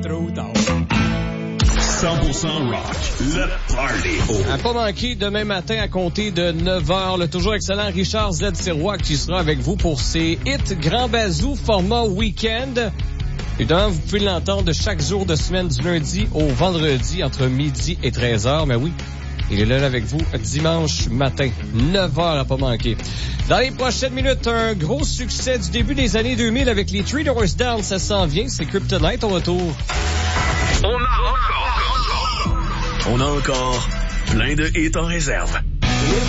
trop tard. 100% rock, le party. À pas manquer demain matin à compter de 9h, le toujours excellent Richard Z. Sirois qui sera avec vous pour ses hits Grand Bazou format week-end. Évidemment, vous pouvez l'entendre chaque jour de semaine du lundi au vendredi entre midi et 13h. Mais oui, il est là avec vous dimanche matin, 9h à pas manquer. Dans les prochaines minutes, un gros succès du début des années 2000 avec les Three Doors Down, ça s'en vient, c'est Kryptonite au retour. On a encore plein de hits en réserve.